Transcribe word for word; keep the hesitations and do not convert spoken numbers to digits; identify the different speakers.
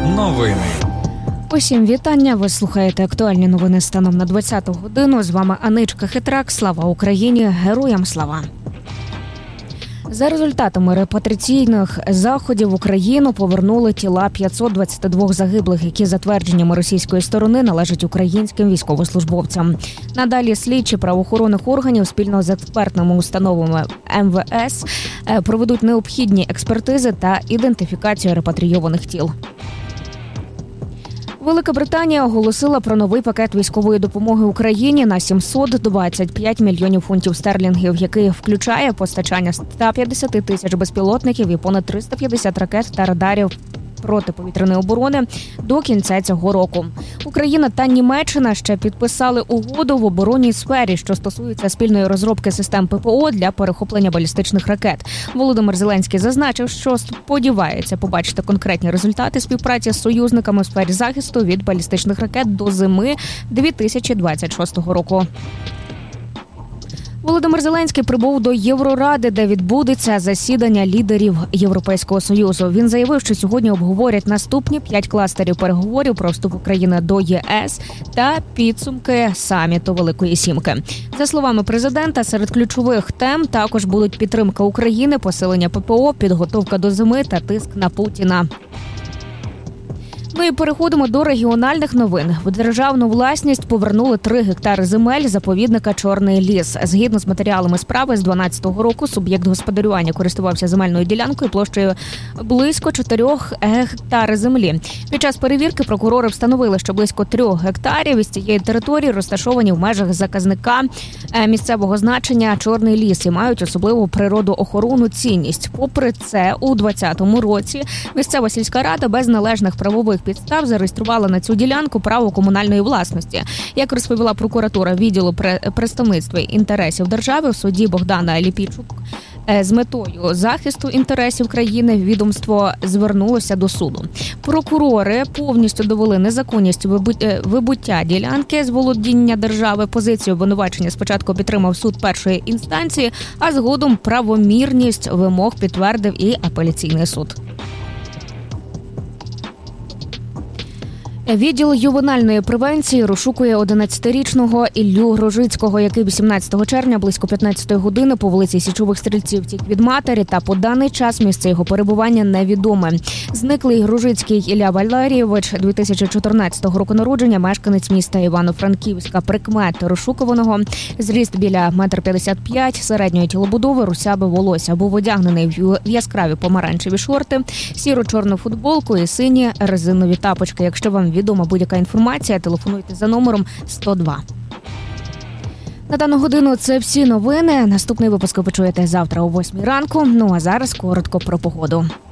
Speaker 1: Новини.
Speaker 2: Усім вітання. Ви слухаєте актуальні новини станом на двадцяту годину. З вами Аничка Хитрак. Слава Україні! Героям слава! За результатами репатріаційних заходів в Україну повернули тіла п'ятсот двадцяти двох загиблих, які за твердженнями російської сторони належать українським військовослужбовцям. Надалі слідчі правоохоронних органів спільно з експертними установами ем ве ес проведуть необхідні експертизи та ідентифікацію репатрійованих тіл. Велика Британія оголосила про новий пакет військової допомоги Україні на сімсот двадцять п'ять мільйонів фунтів стерлінгів, який включає постачання ста п'ятдесят тисяч безпілотників і понад триста п'ятдесят ракет та радарів протиповітряної оборони до кінця цього року. Україна та Німеччина ще підписали угоду в оборонній сфері, що стосується спільної розробки систем пе пе о для перехоплення балістичних ракет. Володимир Зеленський зазначив, що сподівається побачити конкретні результати співпраці з союзниками в сфері захисту від балістичних ракет до зими дві тисячі двадцять шостого року. Володимир Зеленський прибув до Євроради, де відбудеться засідання лідерів Європейського Союзу. Він заявив, що сьогодні обговорять наступні п'ять кластерів переговорів про вступ України до є ес та підсумки саміту Великої Сімки. За словами президента, серед ключових тем також будуть підтримка України, посилення пе пе о, підготовка до зими та тиск на Путіна. Ну і переходимо до регіональних новин. В державну власність повернули три гектари земель заповідника «Чорний ліс». Згідно з матеріалами справи, з дванадцятого року суб'єкт господарювання користувався земельною ділянкою площею близько чотирьох гектар землі. Під час перевірки прокурори встановили, що близько трьох гектарів із цієї території розташовані в межах заказника місцевого значення «Чорний ліс» і мають особливу природоохоронну цінність. Попри це, у двадцятому році місцева сільська рада без належних правових підстав зареєструвала на цю ділянку право комунальної власності. Як розповіла прокуратура відділу представництва інтересів держави в суді Богдана Ліпійчук, з метою захисту інтересів країни відомство звернулося до суду. Прокурори повністю довели незаконність вибуття ділянки з володіння держави. Позицію обвинувачення спочатку підтримав суд першої інстанції, а згодом правомірність вимог підтвердив і апеляційний суд. Відділ ювенальної превенції розшукує одинадцятирічного Іллю Грожицького, який вісімнадцятого червня близько п'ятнадцятої години по вулиці Січових Стрільців втік від матері, та по даний час місце його перебування невідоме. Зниклий Грожицький Ілля Валерійович, дві тисячі чотирнадцятого року народження, мешканець міста Івано-Франківська. Прикмети розшукуваного: зріст біля метр п'ятдесят п'ять, середньої тілобудови, русяве волосся. Був одягнений в яскраві помаранчеві шорти, сіро-чорну футболку і сині резинові тапочки. Якщо вам відома будь-яка інформація, телефонуйте за номером сто два. На дану годину це всі новини. Наступний випуск ви почуєте завтра о восьмій ранку. Ну а зараз коротко про погоду.